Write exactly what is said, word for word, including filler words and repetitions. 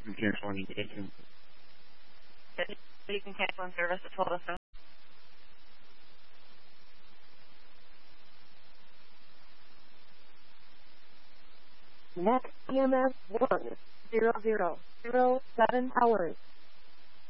from canceling the agent. You can cancel in service at twelve oh seven. Next E M S one zero zero zero seven hours.